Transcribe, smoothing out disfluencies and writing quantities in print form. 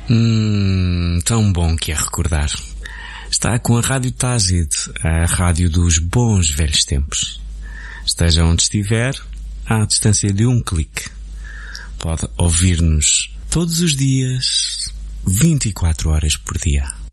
Tão bom que é recordar. Está com a Rádio Tágide, a rádio dos bons velhos tempos. Esteja onde estiver, à distância de um clique. Pode ouvir-nos todos os dias, 24 horas por dia.